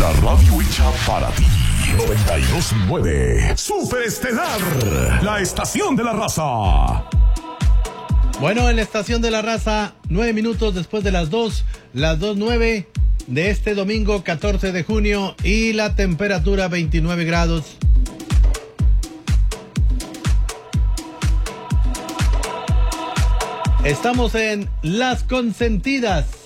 La radio hecha para ti. 92.9 Super Estelar, la estación de la raza. Bueno, en la estación de la raza, 9 minutos después de las 2:09 de este domingo 14 de junio y la temperatura 29 grados. Estamos en Las Consentidas.